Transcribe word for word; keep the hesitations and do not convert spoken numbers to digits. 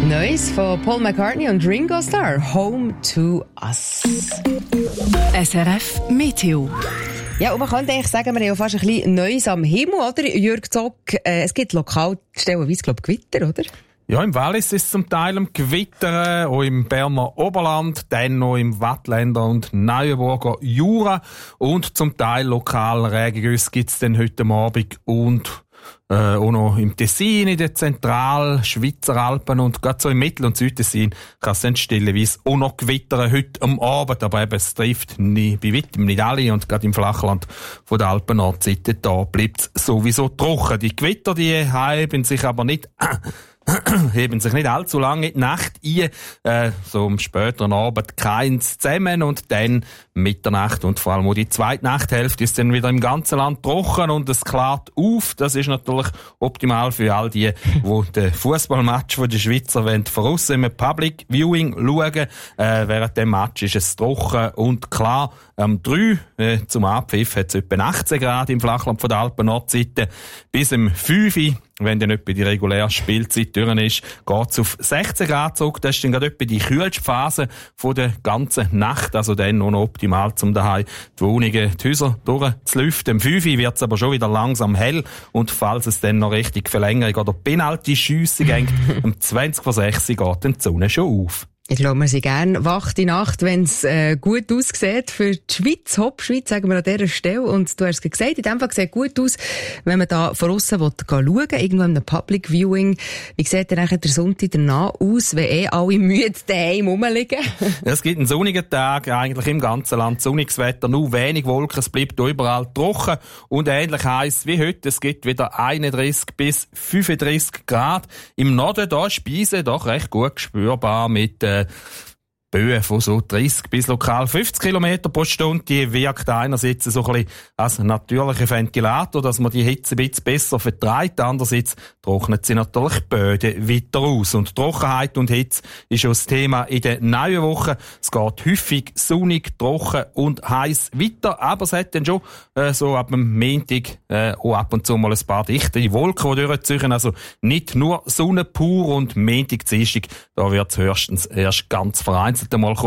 Neues von Paul McCartney und Ringo Starr, Home to Us. S R F Meteo. Ja, und man könnte eigentlich sagen, wir haben ja fast ein bisschen Neues am Himmel, oder? Jürg Zock, äh, es gibt lokal stellenweise, glaube ich, Gewitter, oder? Ja, im Wallis ist es zum Teil am Gewittern, auch im Berner Oberland, dann noch im Wattländer und Neuenburger Jura und zum Teil lokal Regengüsse gibt's dann heute Abend und äh, auch noch im Tessin, in den Zentral-Schweizer Alpen und gerade so im Mittel- und Südtessin kann es dann stellenweise auch noch gewittern heute am Abend, aber eben, es trifft nie, bei weitem nicht alle und gerade im Flachland von der Alpen-Nordseite, da bleibt es sowieso trocken. Die Gewitter, die haben sich aber nicht heben sich nicht allzu lange in die Nacht ein, äh, so am späteren Abend keins zusammen und dann Mitternacht und vor allem auch die zweite Nachthälfte ist dann wieder im ganzen Land trocken und es klart auf. Das ist natürlich optimal für all die, die den Fußballmatch von den Schweizer wollen, von aussen im Public Viewing schauen. Äh, während dem Match ist es trocken und klar. Am drei äh, zum Abpfiff hat es etwa achtzehn Grad im Flachland von der Alpen-Nordseite. Bis am fünf, wenn dann etwa die reguläre Spielzeit durch ist, geht es auf sechzehn Grad zurück. Das ist dann gerade etwa die kühlste Phase von der ganzen Nacht. Also dann noch optimal, um daheim die Wohnungen, die Häuser durchzulüften. Am fünf wird es aber schon wieder langsam hell. Und falls es dann noch richtig Verlängerung oder Penalty-Schüsse geht, um zwanzig vor sechs geht dann die Sonne schon auf. Ich glaube, wir sind gerne wach die Nacht, wenn es äh, gut aussieht für die Schweiz, Hauptschweiz, sagen wir an dieser Stelle. Und du hast es gesagt, in dem Fall sieht gut aus, wenn man da von aussen schauen will, irgendwo in einem Public Viewing. Wie sieht denn der Sonntag danach aus, wenn eh alle müde daheim rumliegen? Es gibt einen sonnigen Tag, eigentlich im ganzen Land sonniges Wetter, nur wenig Wolken, es bleibt überall trocken und ähnlich heiß wie heute. Es gibt wieder einunddreißig bis fünfunddreißig Grad. Im Norden da Speise doch recht gut spürbar mit äh, Böen von so dreißig bis lokal fünfzig Kilometer pro Stunde. Die wirkt einerseits so ein bisschen als natürlicher Ventilator, dass man die Hitze ein bisschen besser vertreibt. Andererseits trocknet sie natürlich die Böden weiter aus. Und Trockenheit und Hitze ist auch das Thema in der neuen Woche. Es geht häufig sonnig, trocken und heiß weiter. Aber es hat dann schon äh, so ab dem Montag äh, auch ab und zu mal ein paar dichte Wolken, die durchziehen. Also nicht nur Sonne pur und Montag, Dienstag, da wird es höchstens erst ganz vereinzelt einmal kommen.